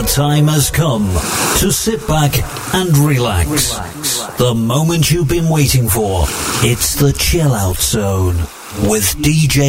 time has come to sit back and relax. The moment you've been waiting for. It's the Chill Out Zone with DJ